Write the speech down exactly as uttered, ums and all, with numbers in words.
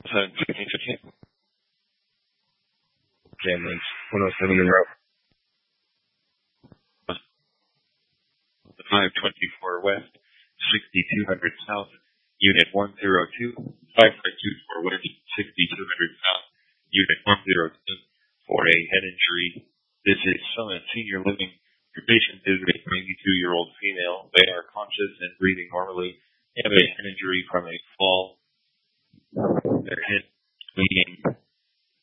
Significant. Cameron's one oh seven in route. five twenty-four West, sixty-two hundred South, Unit one oh two, five twenty-four West, sixty-two hundred South, Unit one oh two, for a head injury. This is Summit Senior Living. Your patient is a ninety-two-year-old female. They are conscious and breathing normally.